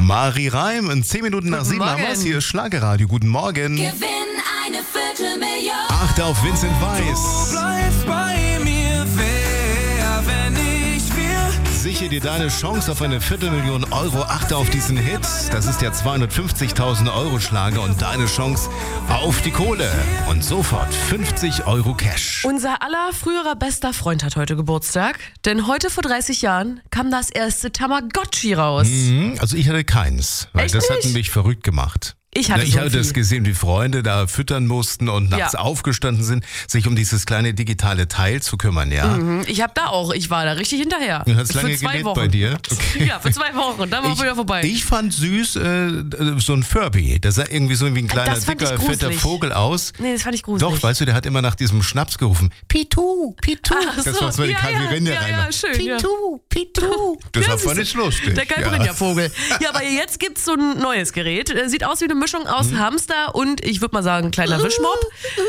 Marie Reim, in 10 Minuten nach 7 haben wir's. Hier ist Schlagerradio. Guten Morgen. Gewinn eine Viertelmillion. Achte auf Vincent Weiss. Du bleibst bei mir, wer, wenn ich will. Sichere dir deine Chance auf eine Viertelmillion Euro. Achte auf diesen Hit. Das ist der 250.000 Euro Schlager und deine Chance auf die Kohle. Und sofort 50 Euro Cash. Unser aller früherer bester Freund hat heute Geburtstag, denn heute vor 30 Jahren kam das erste Tamagotchi raus. Also ich hatte keins, weil Echt das hat nicht? mich verrückt gemacht. Ich hatte so ein das Vieh. gesehen, wie Freunde da füttern mussten und nachts Ja. aufgestanden sind, sich um dieses kleine digitale Teil zu kümmern, ja. Ich war da richtig hinterher. Du hast Für lange 2 gelebt Wochen. bei dir? Okay. Ja, für 2 Wochen, dann war es wieder vorbei. Ich fand süß so ein Furby. Der sah irgendwie so wie ein kleiner, Das fand ich dicker, fetter gruselig. Vogel aus. Nee, das fand ich gruselig. Doch, weißt du, der hat immer nach diesem Schnaps gerufen. Pitu, Pitu. Ach Das so, war so die ja, Kalvirinja ja, rein. ja, schön, ja. Pitu, Pitu. Das war voll nicht lustig. Der Kalbrinja-Vogel. Ja, aber jetzt gibt's so ein neues Gerät. Sieht aus wie eine Mischung aus Hamster und, ich würde mal sagen, kleiner Wischmopp.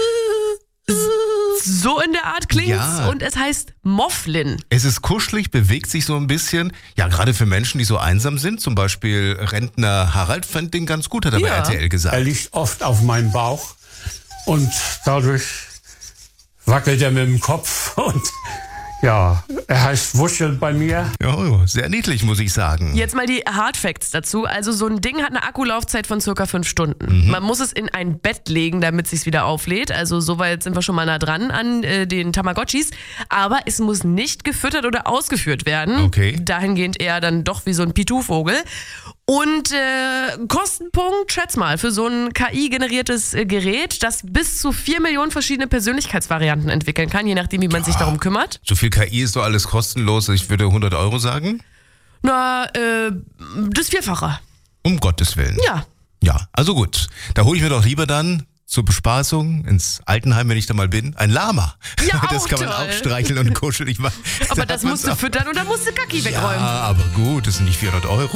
So in der Art klingt's. Ja. Und es heißt Mofflin. Es ist kuschelig, bewegt sich so ein bisschen. Ja, gerade für Menschen, die so einsam sind. Zum Beispiel Rentner Harald fand den ganz gut, hat er bei Ja. RTL gesagt. Er liegt oft auf meinem Bauch und dadurch wackelt er mit dem Kopf und ja, er heißt Wuschel bei mir. Ja, sehr niedlich, muss ich sagen. Jetzt mal die Hard Facts dazu. Also so ein Ding hat eine Akkulaufzeit von circa 5 Stunden. Man muss es in ein Bett legen, damit es sich wieder auflädt. Also soweit sind wir schon mal nah dran an den Tamagotchis. Aber es muss nicht gefüttert oder ausgeführt werden. Okay. Dahingehend eher dann doch wie so ein Pitu-Vogel. Und Kostenpunkt, schätz mal, für so ein KI-generiertes Gerät, das bis zu 4 Millionen verschiedene Persönlichkeitsvarianten entwickeln kann, je nachdem, wie man sich darum kümmert. So viel KI ist doch alles kostenlos. Ich würde 100 Euro sagen. Na, das Vierfache. Um Gottes Willen. Ja. Ja, also gut. Da hole ich mir doch lieber dann zur Bespaßung ins Altenheim, wenn ich da mal bin, ein Lama. Ja, das auch kann man toll. auch streicheln und kuscheln. Ich mein, Aber da das hat man's musst du auch- füttern und dann musst du Kacki Ja, wegräumen. aber gut, das sind nicht 400 Euro.